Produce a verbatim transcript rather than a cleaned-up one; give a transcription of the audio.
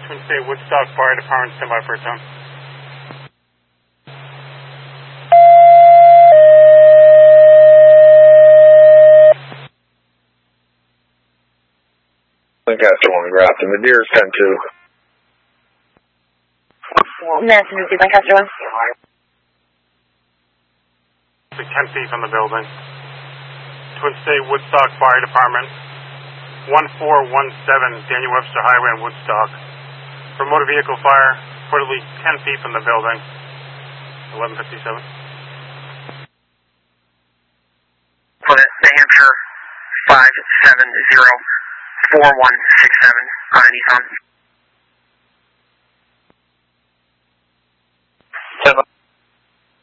Twin State Woodstock Fire Department, stand by for a tone. Lancaster one, Grafton. The deer is ten two. Massachusetts, Lancaster one. ten feet from the building. Twin State Woodstock Fire Department, one four one seven Daniel Webster Highway in Woodstock. For motor vehicle fire, reportedly ten feet from the building. eleven fifty-seven. Plymouth, New Hampshire, five seven zero four one six seven on a Nissan.